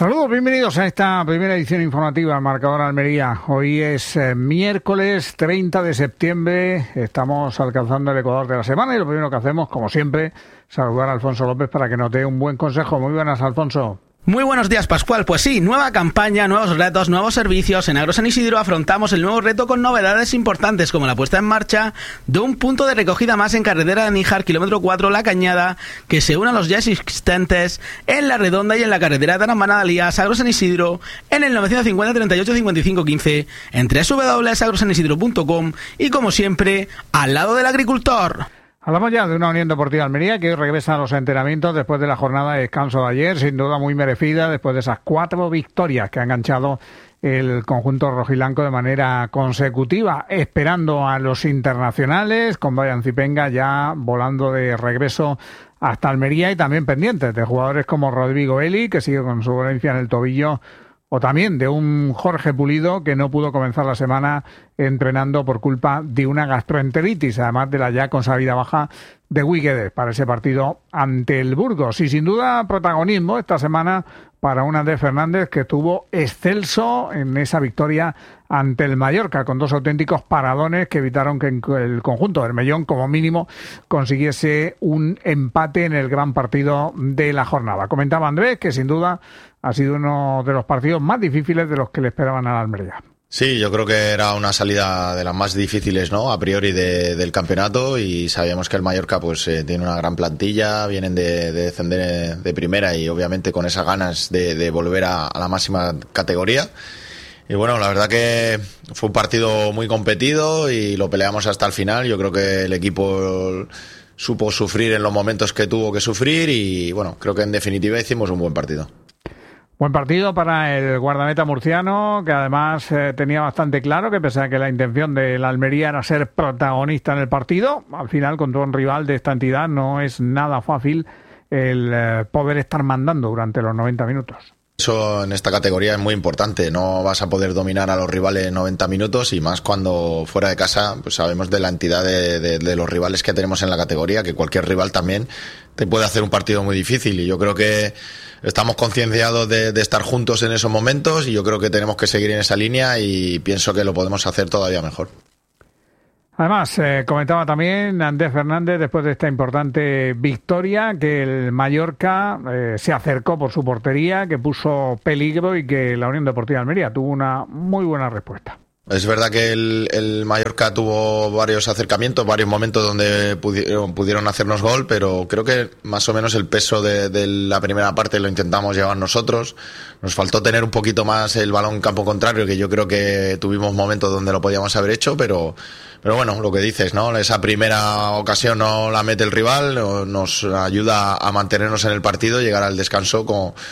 Saludos, bienvenidos a esta primera edición informativa de Marcador Almería. Hoy es miércoles 30 de septiembre, estamos alcanzando el Ecuador de la semana y lo primero que hacemos, como siempre, saludar a Alfonso López para que nos dé un buen consejo. Muy buenas, Alfonso. Muy buenos días, Pascual. Pues sí, nueva campaña, nuevos retos, nuevos servicios. En Agro San Isidro afrontamos el nuevo reto con novedades importantes como la puesta en marcha de un punto de recogida más en carretera de Níjar, kilómetro 4, La Cañada, que se une a los ya existentes en La Redonda y en la carretera de Taramana-Dalías, Agro San Isidro, en el 950 38 55 15, en www.agrosanisidro.com y, como siempre, al lado del agricultor. Hablamos ya de una Unión Deportiva Almería que hoy regresa a los entrenamientos después de la jornada de descanso de ayer, sin duda muy merecida, después de esas 4 victorias que ha enganchado el conjunto rojiblanco de manera consecutiva, esperando a los internacionales, con Brian Zipenga ya volando de regreso hasta Almería y también pendientes de jugadores como Rodrigo Eli, que sigue con su dolencia en el tobillo, o también de un Jorge Pulido que no pudo comenzar la semana entrenando por culpa de una gastroenteritis, además de la ya consabida baja de Guiguedes para ese partido ante el Burgos. Y sin duda protagonismo esta semana para un Andrés Fernández que estuvo excelso en esa victoria ante el Mallorca, con 2 auténticos paradones que evitaron que el conjunto del Mellón, como mínimo, consiguiese un empate en el gran partido de la jornada. Comentaba Andrés que sin duda ha sido uno de los partidos más difíciles de los que le esperaban a la Almería. Sí, yo creo que era una salida de las más difíciles, ¿no? A priori del campeonato, y sabíamos que el Mallorca pues tiene una gran plantilla, vienen de descender de primera y obviamente con esas ganas de volver a la máxima categoría. Y bueno, la verdad que fue un partido muy competido y lo peleamos hasta el final. Yo creo que el equipo supo sufrir en los momentos que tuvo que sufrir y bueno, creo que en definitiva hicimos un buen partido. Buen partido para el guardameta murciano, que además tenía bastante claro que pese a que la intención de la Almería era ser protagonista en el partido, al final contra un rival de esta entidad no es nada fácil el poder estar mandando durante los 90 minutos. Eso en esta categoría es muy importante, no vas a poder dominar a los rivales en 90 minutos y más cuando fuera de casa pues sabemos de la entidad de los rivales que tenemos en la categoría, que cualquier rival también te puede hacer un partido muy difícil y yo creo que estamos concienciados de estar juntos en esos momentos y yo creo que tenemos que seguir en esa línea y pienso que lo podemos hacer todavía mejor. Además, comentaba también Andrés Fernández, después de esta importante victoria, que el Mallorca se acercó por su portería, que puso peligro y que la Unión Deportiva Almería tuvo una muy buena respuesta. Es verdad que el Mallorca tuvo varios acercamientos, varios momentos donde pudieron hacernos gol, pero creo que más o menos el peso de la primera parte lo intentamos llevar nosotros. Nos faltó tener un poquito más el balón en campo contrario, que yo creo que tuvimos momentos donde lo podíamos haber hecho, pero bueno, lo que dices, ¿no? Esa primera ocasión no la mete el rival, nos ayuda a mantenernos en el partido y llegar al descanso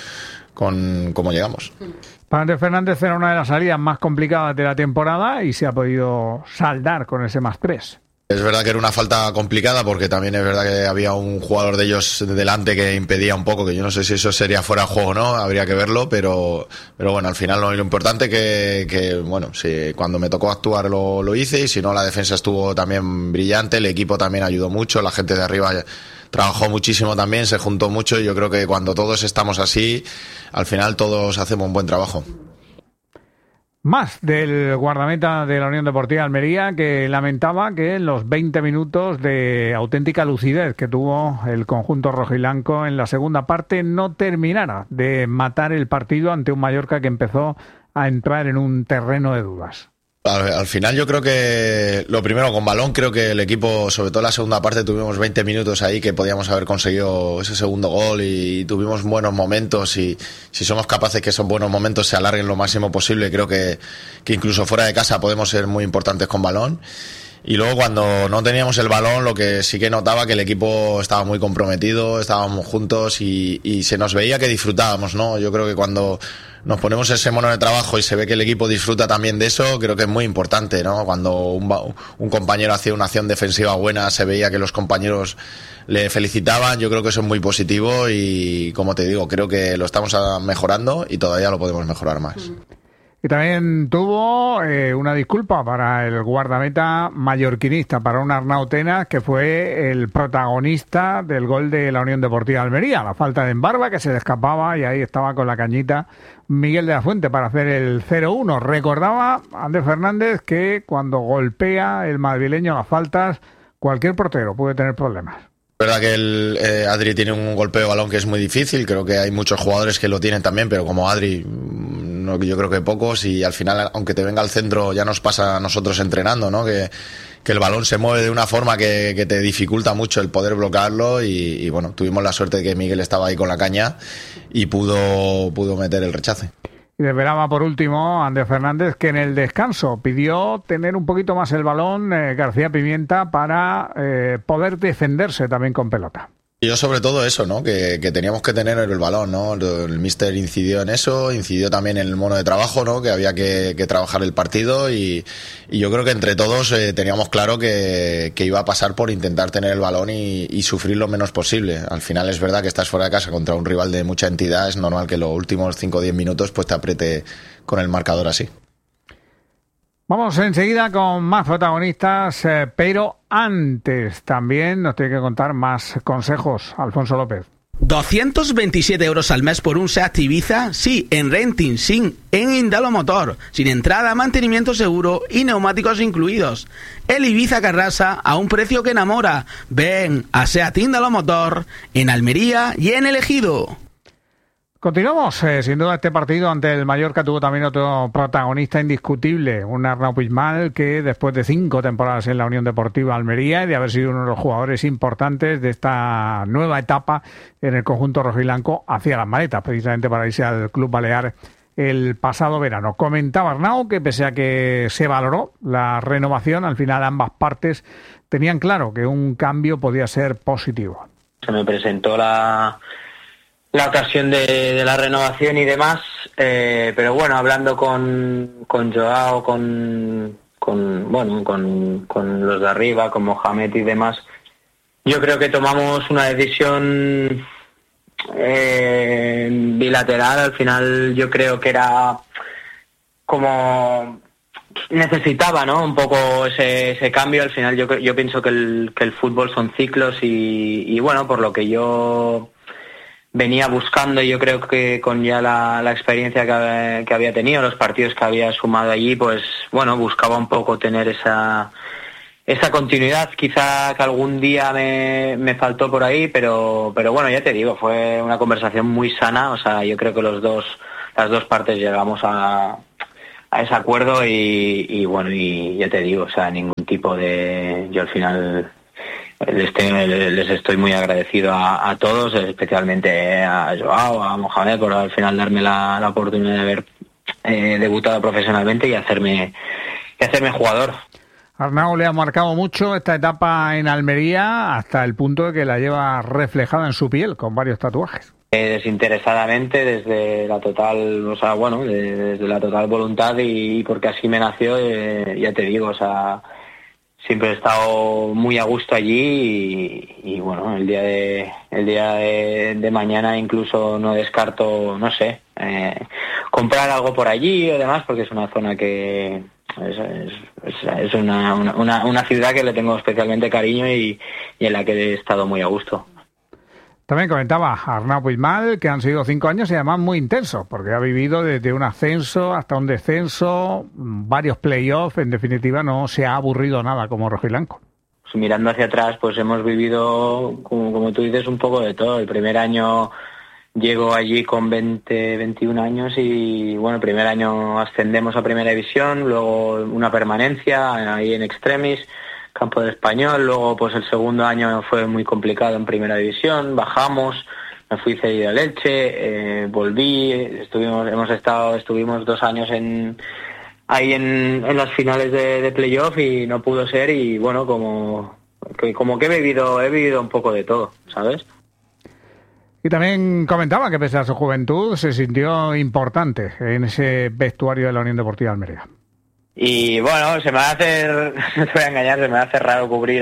como llegamos. Para Andrés Fernández era una de las salidas más complicadas de la temporada y se ha podido saldar con ese +3. Es verdad que era una falta complicada porque también es verdad que había un jugador de ellos delante que impedía un poco, que yo no sé si eso sería fuera de juego o no, habría que verlo, pero bueno, al final lo importante que bueno, si cuando me tocó actuar lo hice y si no la defensa estuvo también brillante, el equipo también ayudó mucho, la gente de arriba trabajó muchísimo también, se juntó mucho y yo creo que cuando todos estamos así, al final todos hacemos un buen trabajo. Más del guardameta de la Unión Deportiva Almería, que lamentaba que en los 20 minutos de auténtica lucidez que tuvo el conjunto rojiblanco en la segunda parte no terminara de matar el partido ante un Mallorca que empezó a entrar en un terreno de dudas. Al final yo creo que lo primero con balón, creo que el equipo, sobre todo en la segunda parte, tuvimos 20 minutos ahí que podíamos haber conseguido ese segundo gol y tuvimos buenos momentos y si somos capaces que esos buenos momentos se alarguen lo máximo posible, creo que incluso fuera de casa podemos ser muy importantes con balón. Y luego cuando no teníamos el balón, lo que sí que notaba que el equipo estaba muy comprometido, estábamos juntos y se nos veía que disfrutábamos, ¿no? Yo creo que cuando nos ponemos ese mono de trabajo y se ve que el equipo disfruta también de eso, creo que es muy importante, ¿no? Cuando un compañero hacía una acción defensiva buena, se veía que los compañeros le felicitaban, yo creo que eso es muy positivo y como te digo, creo que lo estamos mejorando y todavía lo podemos mejorar más. Y también tuvo una disculpa para el guardameta mallorquinista, para un Arnau Tenas, que fue el protagonista del gol de la Unión Deportiva Almería. La falta de Embarba, que se le escapaba, y ahí estaba con la cañita Miguel de la Fuente para hacer el 0-1. Recordaba Ander Fernández que cuando golpea el madrileño las faltas, cualquier portero puede tener problemas. Es verdad que Adri tiene un golpeo de balón que es muy difícil, creo que hay muchos jugadores que lo tienen también, pero como Adri, no, yo creo que pocos, y al final, aunque te venga al centro, ya nos pasa a nosotros entrenando, ¿no? Que el balón se mueve de una forma que te dificulta mucho el poder bloquearlo, y bueno, tuvimos la suerte de que Miguel estaba ahí con la caña y pudo meter el rechace. Y desvelaba por último Ander Fernández que en el descanso pidió tener un poquito más el balón García Pimienta para poder defenderse también con pelota. Y yo sobre todo eso, ¿no? Que teníamos que tener el balón, ¿no? El míster incidió en eso, incidió también en el mono de trabajo, ¿no? Que había que trabajar el partido, y yo creo que entre todos teníamos claro que iba a pasar por intentar tener el balón y sufrir lo menos posible. Al final es verdad que estás fuera de casa contra un rival de mucha entidad, es normal que los últimos 5 o 10 minutos pues te apriete con el marcador así. Vamos enseguida con más protagonistas, pero antes también nos tiene que contar más consejos Alfonso López. 227 euros al mes por un Seat Ibiza, sí, en renting, sin en Indalo Motor, sin entrada, mantenimiento seguro y neumáticos incluidos. El Ibiza que arrasa a un precio que enamora. Ven a Seat Indalo Motor en Almería y en El Ejido. Continuamos, sin duda este partido ante el Mallorca tuvo también otro protagonista indiscutible, un Arnau Puigmal que después de 5 temporadas en la Unión Deportiva Almería y de haber sido uno de los jugadores importantes de esta nueva etapa en el conjunto rojiblanco, hacía las maletas precisamente para irse al Club Balear el pasado verano. Comentaba Arnau que pese a que se valoró la renovación, al final ambas partes tenían claro que un cambio podía ser positivo. Se me presentó la ocasión de la renovación y demás, pero bueno, hablando con Joao, con los de arriba, con Mohamed y demás, yo creo que tomamos una decisión bilateral. Al final yo creo que era como necesitaba, ¿no? Un poco ese cambio. Al final yo pienso que el fútbol son ciclos y bueno, por lo que yo venía buscando, yo creo que con ya la experiencia que había tenido, los partidos que había sumado allí, pues bueno, buscaba un poco tener esa continuidad. Quizá que algún día me faltó por ahí, pero bueno, ya te digo, fue una conversación muy sana. O sea, yo creo que las dos partes llegamos a ese acuerdo y bueno, y ya te digo, o sea, ningún tipo de... Yo al final les estoy muy agradecido a todos, especialmente a Joao, a Mohamed, por al final darme la oportunidad de haber debutado profesionalmente y hacerme jugador. Arnau le ha marcado mucho esta etapa en Almería hasta el punto de que la lleva reflejada en su piel con varios tatuajes. Desinteresadamente, desde la total, o sea, bueno, desde la total voluntad y porque así me nació, ya te digo, o sea, siempre he estado muy a gusto allí y bueno, el día de mañana incluso no descarto, no sé, comprar algo por allí o demás, porque es una zona que es una ciudad que le tengo especialmente cariño y en la que he estado muy a gusto. También comentaba Arnau Puigmal que han sido 5 años y además muy intensos, porque ha vivido desde un ascenso hasta un descenso, varios playoffs, en definitiva no se ha aburrido nada como rojiblanco. Pues mirando hacia atrás, pues hemos vivido, como tú dices, un poco de todo. El primer año llego allí con 21 años y bueno, el primer año ascendemos a Primera División, luego una permanencia ahí en extremis, campo del Español, luego pues el segundo año fue muy complicado en Primera División, bajamos, me fui cedido al Elche, volví, estuvimos 2 años ahí en las finales de playoff y no pudo ser y bueno, como que he vivido un poco de todo, ¿sabes? Y también comentaba que pese a su juventud se sintió importante en ese vestuario de la Unión Deportiva Almería. Y bueno, se me va a hacer, no te voy a engañar, se me va a hacer raro cubrir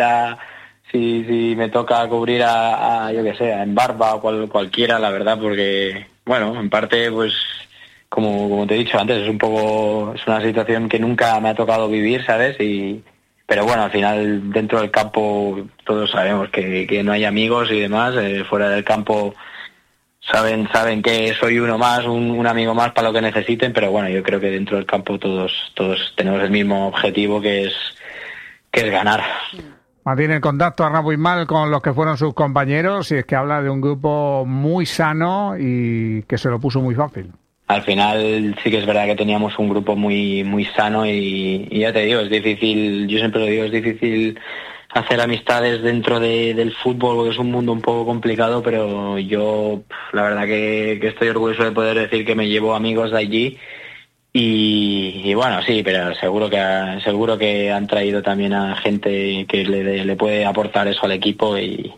si me toca cubrir a yo que sé, a Embarba o cualquiera, la verdad, porque bueno, en parte pues como te he dicho antes, es una situación que nunca me ha tocado vivir, ¿sabes? Pero bueno, al final dentro del campo todos sabemos que no hay amigos y demás, fuera del campo saben que soy uno más, un amigo más para lo que necesiten, pero bueno, yo creo que dentro del campo todos tenemos el mismo objetivo, que es ganar. Mantiene el contacto Arnau Puigmal con los que fueron sus compañeros, y es que habla de un grupo muy sano y que se lo puso muy fácil. Al final sí que es verdad que teníamos un grupo muy muy sano y ya te digo, es difícil, yo siempre lo digo, es difícil hacer amistades dentro del fútbol, porque es un mundo un poco complicado, pero yo la verdad que estoy orgulloso de poder decir que me llevo amigos de allí y bueno, sí, pero seguro que han traído también a gente que le puede aportar eso al equipo. Y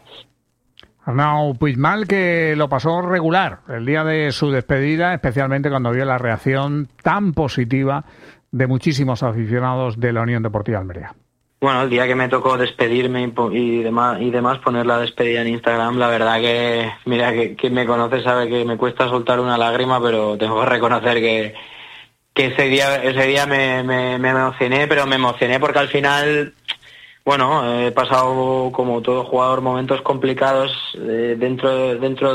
Arnau Puigmal, que lo pasó regular el día de su despedida, especialmente cuando vio la reacción tan positiva de muchísimos aficionados de la Unión Deportiva Almería. Bueno, el día que me tocó despedirme y demás, poner la despedida en Instagram, la verdad que, mira, que me conoce sabe que me cuesta soltar una lágrima, pero tengo que reconocer que ese día me emocioné, pero me emocioné porque al final, bueno, he pasado como todo jugador momentos complicados dentro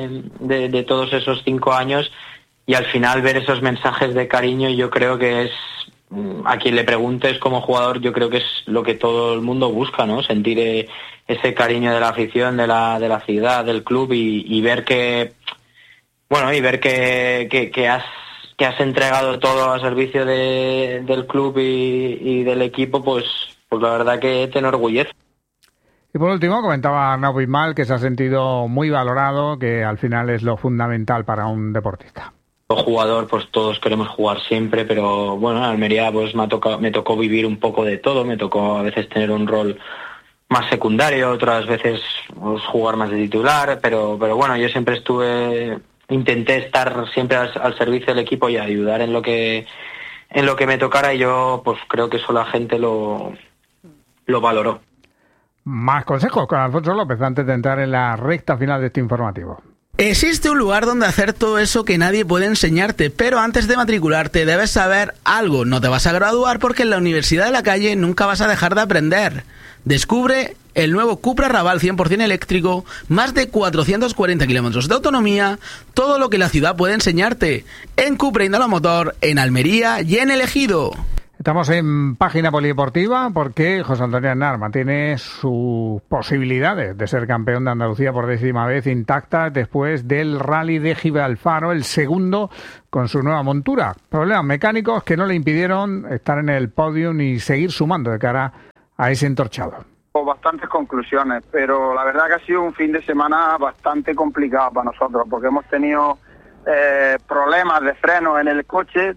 de todos esos 5 años, y al final ver esos mensajes de cariño, yo creo que es, a quien le preguntes como jugador, yo creo que es lo que todo el mundo busca, ¿no? Sentir ese cariño de la afición, de la ciudad, del club, y ver que, bueno, y ver que has entregado todo a servicio del club y del equipo, pues la verdad que te enorgullece. Y por último, comentaba Arnau Puigmal que se ha sentido muy valorado, que al final es lo fundamental para un deportista. Como jugador, pues todos queremos jugar siempre, pero bueno, en Almería pues me tocó vivir un poco de todo, me tocó a veces tener un rol más secundario, otras veces pues, jugar más de titular, pero bueno, yo siempre intenté estar siempre al servicio del equipo y ayudar en lo que me tocara, y yo pues creo que eso la gente lo valoró. Más consejos con Alfonso López antes de entrar en la recta final de este informativo. Existe un lugar donde hacer todo eso que nadie puede enseñarte, pero antes de matricularte debes saber algo. No te vas a graduar porque en la Universidad de la Calle nunca vas a dejar de aprender. Descubre el nuevo Cupra Raval 100% eléctrico, más de 440 kilómetros de autonomía, todo lo que la ciudad puede enseñarte. En Cupra Indalo Motor, en Almería y en El Ejido. Estamos en página polideportiva porque José Antonio Aznar mantiene sus posibilidades de ser campeón de Andalucía por 10ª vez intactas después del Rally de Gibraltar, el segundo con su nueva montura. Problemas mecánicos que no le impidieron estar en el podio ni seguir sumando de cara a ese entorchado. Bastantes conclusiones, pero la verdad que ha sido un fin de semana bastante complicado para nosotros porque hemos tenido problemas de freno en el coche,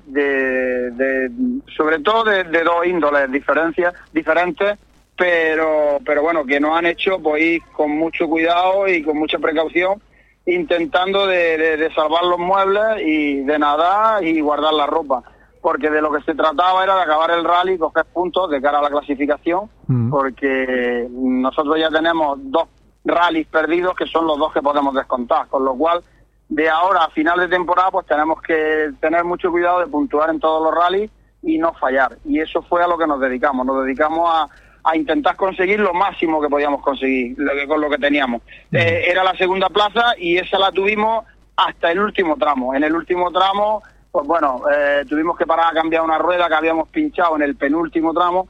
sobre todo de dos índoles diferentes, pero bueno, que nos han hecho pues ir con mucho cuidado y con mucha precaución, intentando de salvar los muebles y de nadar y guardar la ropa, porque de lo que se trataba era de acabar el rally, coger puntos de cara a la clasificación, porque nosotros ya tenemos 2 rallies perdidos que son los 2 que podemos descontar, con lo cual de ahora a final de temporada pues tenemos que tener mucho cuidado de puntuar en todos los rallies y no fallar, y eso fue a lo que nos dedicamos a intentar conseguir lo máximo que podíamos conseguir con lo que teníamos. Era la segunda plaza y esa la tuvimos hasta el último tramo. En el último tramo pues bueno, tuvimos que parar a cambiar una rueda que habíamos pinchado en el penúltimo tramo.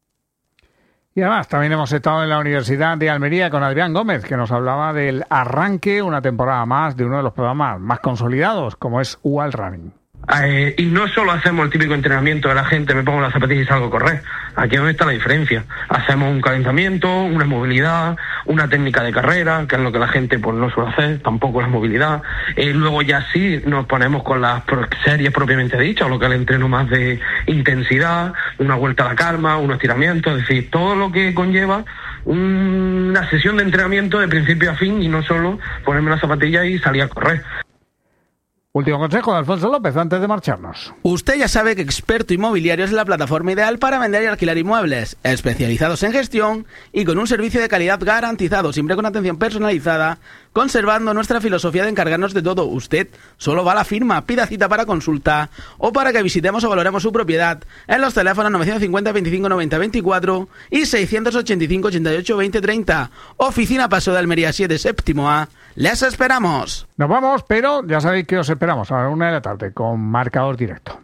Y además también hemos estado en la Universidad de Almería con Adrián Gómez, que nos hablaba del arranque, una temporada más, de uno de los programas más consolidados, como es UAL Running. Y no solo hacemos el típico entrenamiento de la gente, me pongo las zapatillas y salgo a correr. Aquí es donde está la diferencia. Hacemos un calentamiento, una movilidad, una técnica de carrera, que es lo que la gente pues no suele hacer, tampoco la movilidad. Luego ya sí nos ponemos con las series propiamente dichas, o lo que es el entreno más de intensidad, una vuelta a la calma, un estiramiento, es decir, todo lo que conlleva una sesión de entrenamiento de principio a fin y no solo ponerme las zapatillas y salir a correr. Último consejo de Alfonso López antes de marcharnos. Usted ya sabe que Experto Inmobiliario es la plataforma ideal para vender y alquilar inmuebles, especializados en gestión y con un servicio de calidad garantizado, siempre con atención personalizada conservando nuestra filosofía de encargarnos de todo. Usted solo va a la firma, pida cita para consulta o para que visitemos o valoremos su propiedad en los teléfonos 950 25 90 24 y 685 88 20 30. Oficina Paseo de Almería 7, séptimo A. ¡Les esperamos! Nos vamos, pero ya sabéis que os esperamos a la 1 de la tarde con Marcador Directo.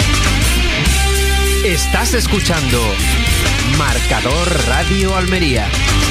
Estás escuchando Marcador Radio Almería.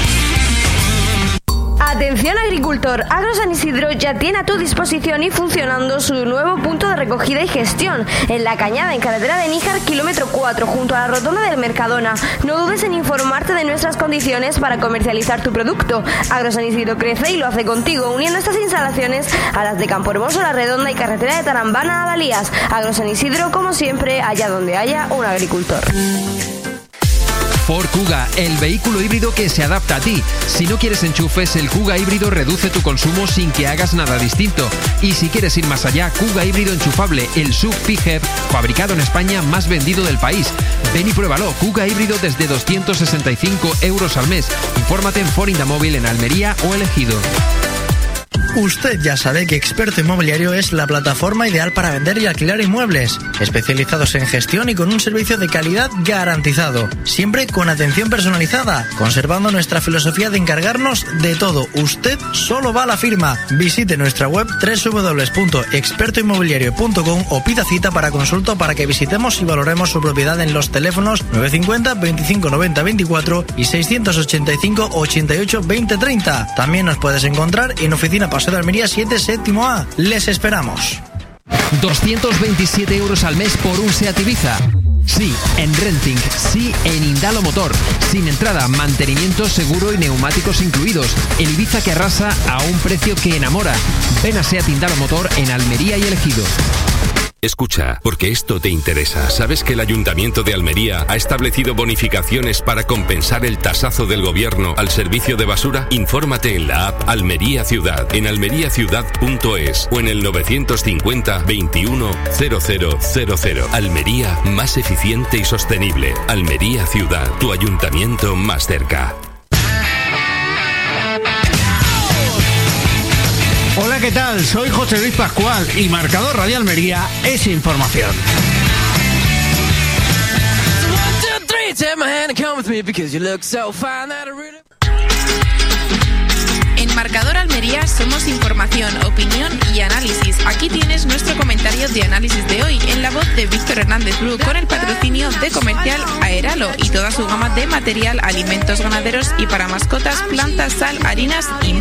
Atención agricultor, Agro San Isidro ya tiene a tu disposición y funcionando su nuevo punto de recogida y gestión en La Cañada, en carretera de Níjar, kilómetro 4, junto a la rotonda del Mercadona. No dudes en informarte de nuestras condiciones para comercializar tu producto. Agro San Isidro crece y lo hace contigo, uniendo estas instalaciones a las de Campo Hermoso, La Redonda y carretera de Tarambana a Dalías. Agro San Isidro, como siempre, allá donde haya un agricultor. Ford Kuga, el vehículo híbrido que se adapta a ti. Si no quieres enchufes, el Kuga híbrido reduce tu consumo sin que hagas nada distinto. Y si quieres ir más allá, Kuga híbrido enchufable, el SUV PHEV, fabricado en España, más vendido del país. Ven y pruébalo, Kuga híbrido desde 265 euros al mes. Infórmate en Ford Indamóvil en Almería o El Ejido. Usted ya sabe que Experto Inmobiliario es la plataforma ideal para vender y alquilar inmuebles, especializados en gestión y con un servicio de calidad garantizado, siempre con atención personalizada, conservando nuestra filosofía de encargarnos de todo. Usted solo va a la firma. Visite nuestra web www.expertoinmobiliario.com o pida cita para consulta para que visitemos y valoremos su propiedad en los teléfonos 950 25 90 24 y 685 88 20 30. También nos puedes encontrar en Oficina Paseo de Almería 7, séptimo A. Les esperamos. 227 euros al mes por un Seat Ibiza. Sí, en Renting. Sí, en Indalo Motor. Sin entrada, mantenimiento, seguro y neumáticos incluidos. El Ibiza que arrasa a un precio que enamora. Ven a Seat Indalo Motor en Almería y El Ejido. Escucha, porque esto te interesa. ¿Sabes que el Ayuntamiento de Almería ha establecido bonificaciones para compensar el tasazo del gobierno al servicio de basura? Infórmate en la app Almería Ciudad, en almeriaciudad.es o en el 950 21 0000. Almería, más eficiente y sostenible. Almería Ciudad, tu ayuntamiento más cerca. Hola, ¿qué tal? Soy José Luis Pascual y Marcador Radio Almería es información. En Marcador Almería somos información, opinión y análisis. Aquí tienes nuestro comentario de análisis de hoy en la voz de Víctor Hernández Bru, con el patrocinio de Comercial Aeralo y toda su gama de material, alimentos ganaderos y para mascotas, plantas, sal, harinas y más.